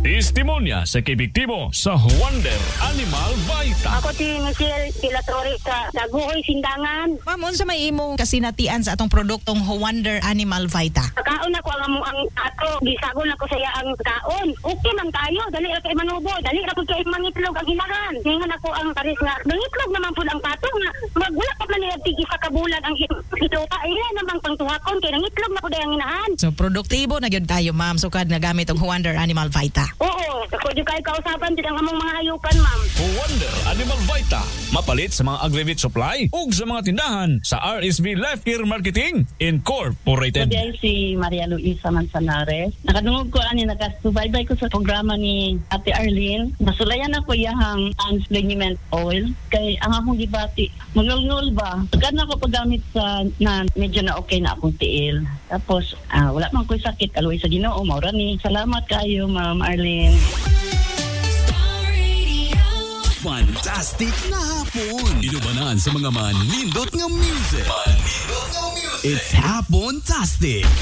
Testimonya sa kibiktibo sa Wonder Animal Vita. Ako si Michelle Pilatori sa Daguhoy, Sindangan. Ma'am, unsa may imong kasinatian sa atong produktong Wonder Animal Vita? Kaon ako ang ato, gisagon ako sa iya ang kaon. Okay man tayo, dali ra kay manubo, dali ra pud kay mangitlog ang hilangan. Hingan ako ang paris nga, mangitlog naman pud ang pato nga. Magwala pa man niya tig isa ka bulan ang ito pa ila namang pangtuhakon kay nangitlog na pud ang inahan. So produktibo na gyud tayo, ma'am, sukad nga gamit ang Wonder Animal Vita. Oo, ako jud kay kausaban jud ang among mga hayupan, ma'am. Wonder Animal Vita. Mapalit sa mga agri-vet supply ug sa mga tindahan sa RSV Life Care Marketing Incorporated. Kaya si Maria Luisa Manzanares. Nakadungog ko ani nakasubaybay ko sa programa ni Ate Arlene. Nasulayan ako iyahang Anslingment Oil kay ang akong gibati magulngol ba. Agad na ako paggamit sa na medyo na okay na akong tiil. Tapos wala man ko'y sakit kaluoy sa Ginoo. Maura ni. Salamat kayo, Ma'am Arlene. Fantastic na hapon. Inubanan sa mga manindot ng music. It's Hapon-tastic.